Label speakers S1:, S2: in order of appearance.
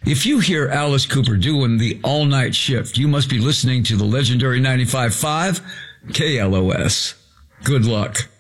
S1: If you hear Alice Cooper doing the all-night shift, you must be listening to the legendary 95.5 KLOS. Good luck.